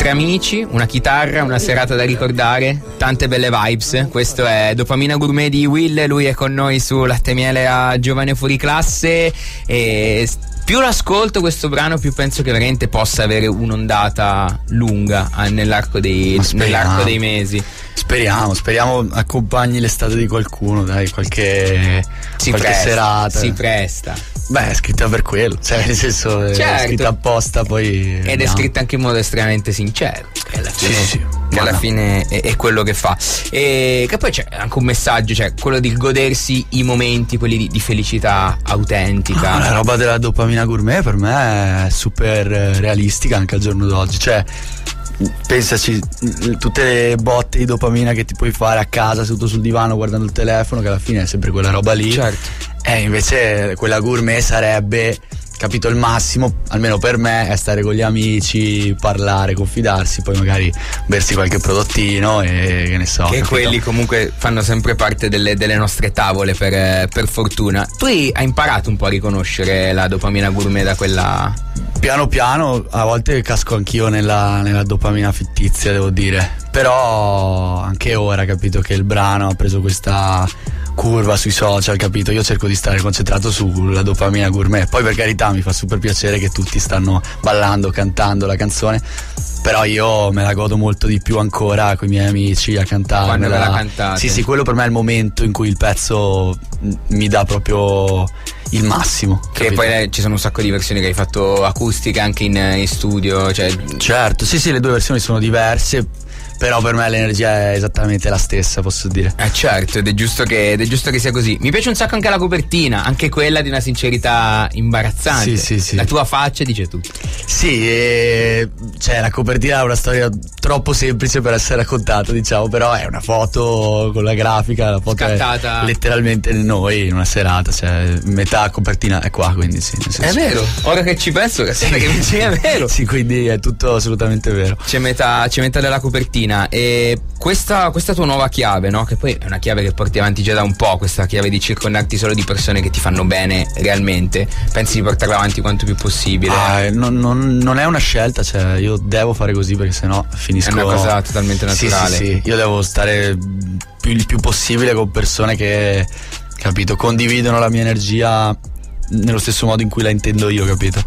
tre amici, una chitarra, una serata da ricordare, tante belle vibes. Questo è Dopamina Gourmet di Will, lui è con noi su Latte e Miele a Giovane Fuori Classe e più l'ascolto questo brano più penso che veramente possa avere un'ondata lunga nell'arco dei mesi. Speriamo accompagni l'estate di qualcuno, dai, qualche serata. Si presta. Beh, è scritta per quello, cioè nel senso è scritta apposta, poi ed è scritta anche in modo estremamente sincero, che alla fine, sì. Che alla fine è quello che fa, e che poi c'è anche un messaggio, cioè quello di godersi i momenti, quelli di felicità autentica. La roba della Dopamina Gourmet per me è super realistica anche al giorno d'oggi, cioè pensaci, tutte le botte di dopamina che ti puoi fare a casa seduto sul divano guardando il telefono, che alla fine è sempre quella roba lì. Certo. Invece quella gourmet sarebbe, capito, il massimo, almeno per me, è stare con gli amici, parlare, confidarsi, poi magari bersi qualche prodottino e che ne so. Che capito? quelli comunque fanno sempre parte delle nostre tavole per fortuna. Tu hai imparato un po' a riconoscere la dopamina gourmet da quella... Piano piano, a volte casco anch'io nella dopamina fittizia, devo dire. Però anche ora, capito, che il brano ha preso questa curva sui social, capito? Io cerco di stare concentrato sulla dopamina gourmet. Poi per carità mi fa super piacere che tutti stanno ballando, cantando la canzone, però io me la godo molto di più ancora con i miei amici a cantarmela. Quando ve la cantate. Sì, quello per me è il momento in cui il pezzo mi dà proprio il massimo, che capito? poi ci sono un sacco di versioni che hai fatto acustiche anche in studio, cioè... Certo, sì, le due versioni sono diverse, però per me l'energia è esattamente la stessa, posso dire. Certo, ed è giusto che sia così. Mi piace un sacco anche la copertina, anche quella di una sincerità imbarazzante. Sì. La tua faccia dice tutto. Sì, cioè la copertina è una storia troppo semplice per essere raccontata, diciamo, però è una foto con la grafica, la foto scattata è letteralmente noi in una serata, cioè metà copertina è qua, quindi sì. È vero, ora che ci penso, che è vero. Sì, quindi è tutto assolutamente vero. C'è metà della copertina. E questa tua nuova chiave, no? Che poi è una chiave che porti avanti già da un po', questa chiave di circondarti solo di persone che ti fanno bene realmente. Pensi di portarla avanti quanto più possibile? Non è una scelta, cioè io devo fare così perché sennò finisco. È una cosa totalmente naturale. Sì, io devo stare il più possibile con persone che, capito, condividono la mia energia nello stesso modo in cui la intendo io, capito?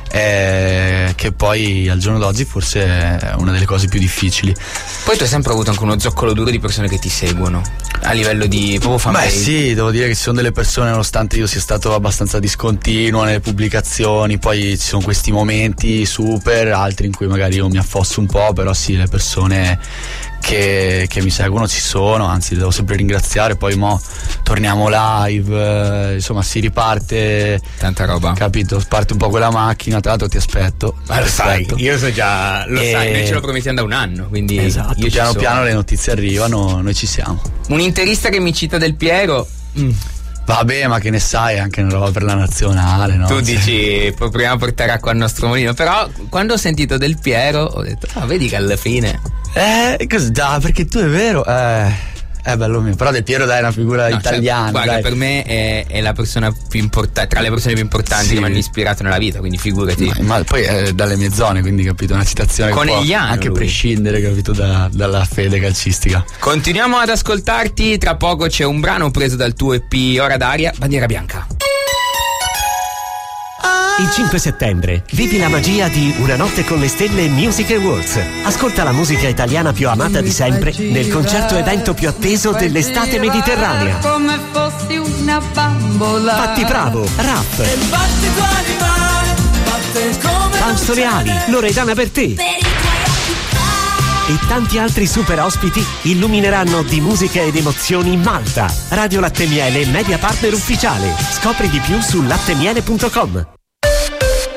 Che poi al giorno d'oggi forse è una delle cose più difficili. Poi tu hai sempre avuto anche uno zoccolo duro di persone che ti seguono a livello di proprio fanbase. Beh sì, devo dire che ci sono delle persone, nonostante io sia stato abbastanza discontinuo nelle pubblicazioni, poi ci sono questi momenti super, altri in cui magari io mi affosso un po', però sì, le persone che mi seguono ci sono, anzi le devo sempre ringraziare. Poi mo torniamo live, insomma si riparte tanta roba, capito? Parte un po' quella macchina, tra l'altro ti aspetto. Ma lo sai, io so già, lo sai, noi ce lo promettiamo da un anno, quindi esatto, io piano piano le notizie arrivano, noi ci siamo. Un interista che mi cita Del Piero. Vabbè, ma che ne sai, anche una roba per la nazionale, no? Tu dici proviamo a portare acqua al nostro mulino, però quando ho sentito Del Piero ho detto vedi che alla fine già, perché tu è vero, bello mio, però Del Piero dai, è una figura italiana, cioè, guarda, dai. Per me è la persona più importante, tra le persone più importanti che mi hanno ispirato nella vita, quindi figurati. Ma poi è dalle mie zone, quindi capito, una citazione Conegliano, che può anche lui prescindere, capito, dalla fede calcistica. Continuiamo ad ascoltarti, tra poco c'è un brano preso dal tuo EP Ora d'aria, Bandiera Bianca. Il 5 settembre vivi la magia di Una notte con le stelle Music Awards. Ascolta la musica italiana più amata di sempre nel concerto evento più atteso dell'estate mediterranea. Come fossi una bambola. Patti Bravo, Rap, Fausto Leali, Loredana Bertè e tanti altri super ospiti illumineranno di musica ed emozioni Malta. Radio Latte e Miele, media partner ufficiale. Scopri di più su lattemiele.com.